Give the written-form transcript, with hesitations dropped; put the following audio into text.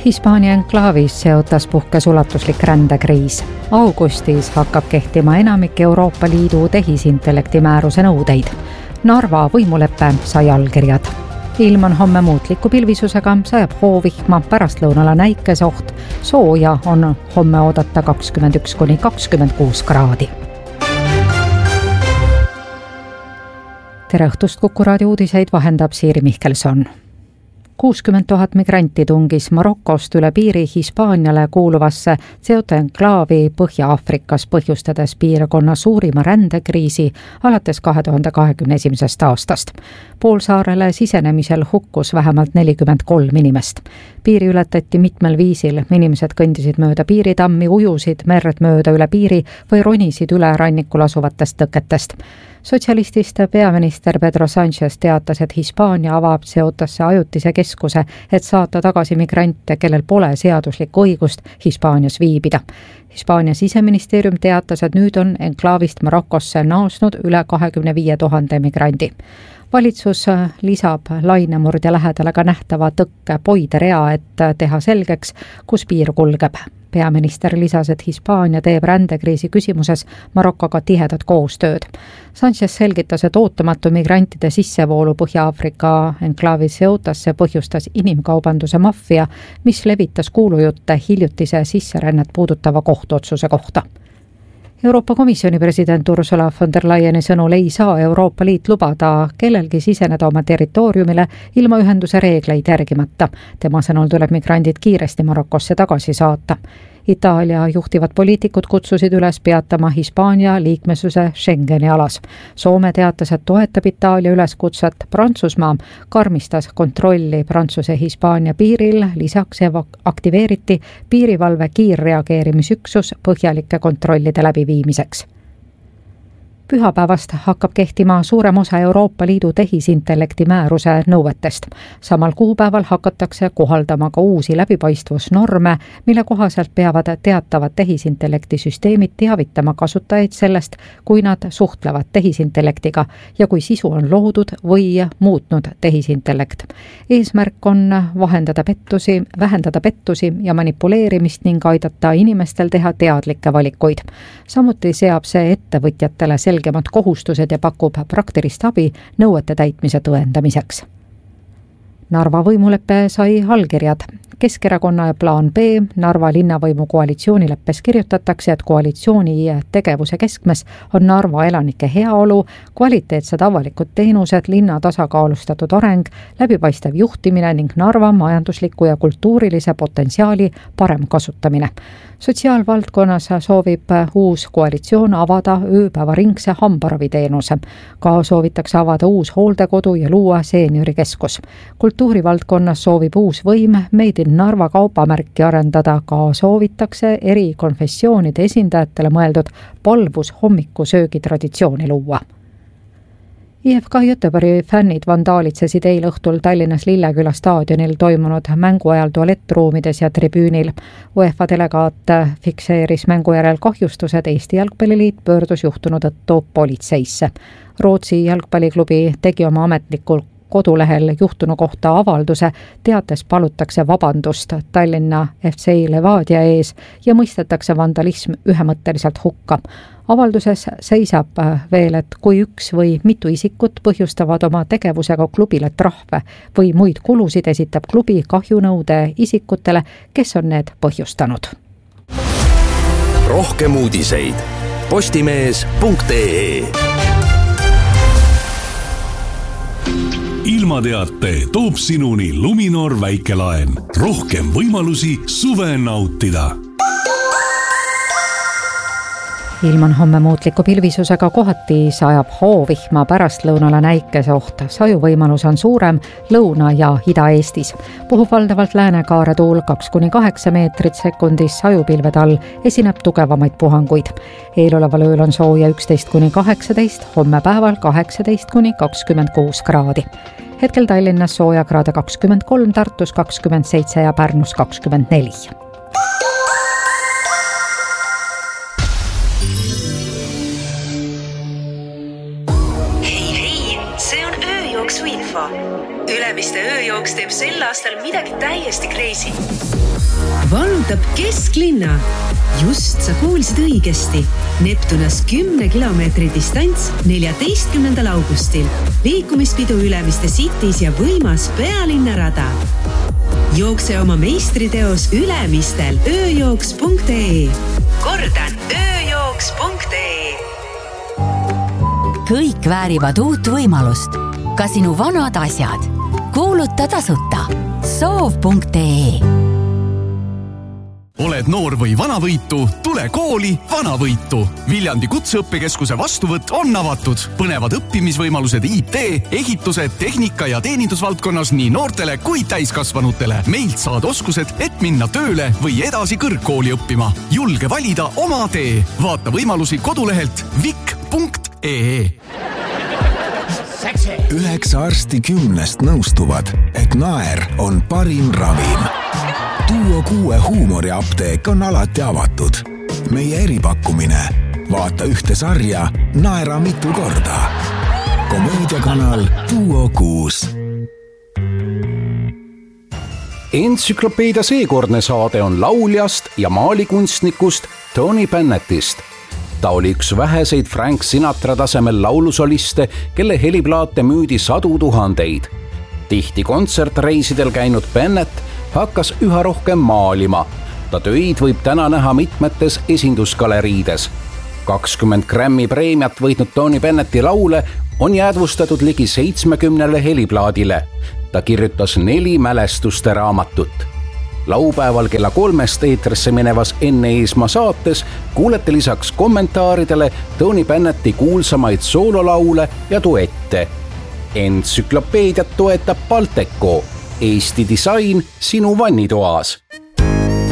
Hispaania enklaavis Ceutas puhkes ulatuslik rändekriis. Augustis hakkab kehtima enamik Euroopa Liidu tehisintellekti määruse nõudeid. Narva võimuleppe sai allkirjad. Ilm on homme muutliku pilvisusega, sajab hoovihma, pärastlõunala näikesoht, sooja on homme oodata 21–26 kraadi. Tere õhtust, Kuku raadio uudiseid vahendab Siiri Mihkelson. 60 000 migranti tungis Marokost üle piiri Hispaaniale kuuluvasse Ceuta enklaavi Põhja-Aafrikas, põhjustades piirkonna suurima rändekriisi alates 2021. aastast. Poolsaarele sisenemisel hukkus vähemalt 43 inimest. Piiri ületati mitmel viisil, inimesed kõndisid mööda piiritammi, ujusid merd mööda üle piiri või ronisid üle rannikul asuvatest tõketest. Sotsialistist peaminister Pedro Sánchez teatas, et Hispaania avab Ceutasse ajutise keskuse, et saata tagasi migrante, kellel pole seaduslikku õigust Hispaanias viibida. Hispaania siseministeerium teatas, et nüüd on enklaavist Marokosse naasnud üle 25 000 migrandi. Valitsus lisab lainemurdja lähedale ka nähtava tõkke poiderea, et teha selgeks, kus piir kulgeb. Peaminister lisas, et Hispaania teeb rändekriisi küsimuses Marokoga tihedat koostööd. Sánchez selgitas, et ootamatu migrantide sissevoolu Põhja-Aafrika enklaavi Ceutasse põhjustas inimkaubanduse maffia, mis levitas kuulujutte hiljutise sisserännet puudutava kohtuotsuse kohta. Euroopa Komisjoni president Ursula von der Leyeni sõnul ei saa Euroopa Liit lubada kellelgi siseneda oma territooriumile ilma ühenduse reegleid järgimata. Tema sõnul tuleb migrandid kiiresti Marokosse tagasi saata. Itaalia juhtivad poliitikud kutsusid üles peatama Hispaania liikmesuse Schengeni alas. Soome teatas, et toetab Itaalia üleskutset. Prantsusmaa karmistas kontrolli Prantsuse-Hispaania piiril, lisaks aktiveeriti piirivalve kiirreageerimisüksus põhjalike kontrollide läbiviimiseks. Pühapäevast hakkab kehtima suurem osa Euroopa Liidu tehisintellekti määruse nõuetest. Samal kuupäeval hakatakse kohaldama ka uusi läbipaistvusnorme, mille kohaselt peavad teatavad tehisintellekti süsteemid teavitama kasutajaid sellest, kui nad suhtlevad tehisintellektiga ja kui sisu on loodud või muutnud tehisintellekt. Eesmärk on vähendada pettusi ja manipuleerimist ning aidata inimestel teha teadlikke valikuid. Samuti seab see ettevõtjatele selgemad kohustused ja pakub praktilist abi nõuete täitmise tõendamiseks. Narva võimuleppe sai allkirjad. Keskerakonna ja plaan B Narva linnavõimu koalitsioonileppes kirjutatakse, et koalitsiooni tegevuse keskmes on Narva elanike heaolu, kvaliteetsed avalikud teenused, linna tasakaalustatud areng, läbipaistev juhtimine ning Narva majandusliku ja kultuurilise potentsiaali parem kasutamine. Sotsiaalvaldkonnas soovib uus koalitsioon avada ööpäevaringse hambaraviteenuse. Ka soovitakse avada uus hooldekodu ja luua seeniorikeskus. Kultuurivaldkonnas soovib uus võim Made in Narva kaubamärki arendada, ka soovitakse eri konfessioonide esindajatele mõeldud palvus hommikusöögi traditsiooni luua. IFK Göteborgi fännid vandaalitsesid eile õhtul Tallinnas Lilleküla staadionil toimunud mängu ajal tualettruumides ja tribüünil. UEFA delegaat fikseeris mängu järel kahjustused, Eesti jalgpalliliit pöördus juhtunu tõttu politseisse. Rootsi jalgpalliklubi tegi oma ametlikul kodulehel juhtunu kohta avalduse, teates palutakse vabandust Tallinna FC Levadia ees ja mõistetakse vandalism ühemõtteliselt hukka. Avalduses seisab veel, et kui üks või mitu isikut põhjustavad oma tegevusega klubile trahve või muid kulusid, esitab klubi kahjunõude isikutele, kes on need põhjustanud. Rohkem uudiseid postimees.ee. Ilmateate toob sinuni Luminor väikelaen. Rohkem võimalusi suve nautida. Ilm on homme muutliku pilvisusega, kohati sajab hoovihma, pärastlõunala näikesoht. Sajuvõimalus on suurem Lõuna- ja Ida-Eestis. Puhub valdavalt läänekaare tuul 2–8 meetrit sekundis, sajupilvede all esineb tugevamaid puhanguid. Eeloleval ööl on sooja 11–18, homme päeval 18–26 kraadi. Hetkel Tallinnas sooja kraade 23, Tartus 27 ja Pärnus 24. Ülemiste ööjooks teeb sel aastal midagi täiesti crazy. vallutab kesklinna. Just sa kuulsid õigesti. Neptunas 10 kilomeetri distants 14. augustil. Liikumispidu Ülemiste Cities ja võimas pealinnarada. Jookse oma meistriteos Ülemistel ööjooks.ee. Kordan, ööjooks.ee. Kõik väärivad uut võimalust. Ka sinu vanad asjad. Kuuluta tasuta. Soov.ee. Oled noor või vanavõitu? Tule kooli Vanavõitu. Viljandi kutseõppekeskuse vastuvõtt on avatud. Põnevad õppimisvõimalused IT, ehituse, tehnika ja teenindusvaldkonnas nii noortele kui täiskasvanutele. Meilt saad oskused, et minna tööle või edasi kõrgkooli õppima. Julge valida oma tee. Vaata võimalusi kodulehelt vik.ee. 9 arsti 10 nõustuvad, et naer on parim ravim. Duo 6 huumoriapteek on alati avatud. Meie eripakkumine. Vaata ühte sarja, naera mitu korda. Komöödiakanal Duo 6. Entsüklopeedia seekordne saade on lauljast ja maalikunstnikust Tony Bennettist. Ta oli üks väheseid Frank Sinatra tasemel laulusoliste, kelle heliplaate müüdi 100 000. Tihti kontsertreisidel käinud Bennett hakkas üha rohkem maalima. Ta töid võib täna näha mitmetes esindusgaleriides. 20 Grammy preemiat võitnud Tony Bennetti laule on jäädvustatud ligi 70 heliplaadile. Ta kirjutas 4 mälestuste raamatut. Laupäeval kella 3 eetrisse minevas Enne Eesmaa saates kuulete lisaks kommentaaridele Tony Bennetti kuulsamaid soololaule ja duette. Entsüklopeediat toetab Balteco. Eesti disain sinu vannitoas.